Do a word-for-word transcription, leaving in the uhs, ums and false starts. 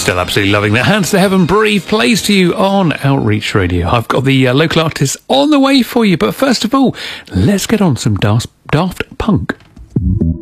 Still absolutely loving that. Hands to Heaven, Breathe plays to you on Outreach Radio. I've got the uh, local artists on the way for you. But first of all, let's get on some Daft, Daft Punk.